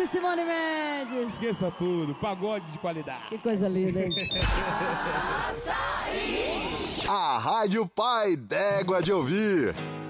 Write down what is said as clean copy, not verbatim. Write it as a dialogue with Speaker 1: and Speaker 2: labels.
Speaker 1: de Simone Mendes.
Speaker 2: Esqueça tudo, pagode de qualidade.
Speaker 1: Que coisa linda, hein?
Speaker 3: A Rádio Pai d'Égua de Ouvir.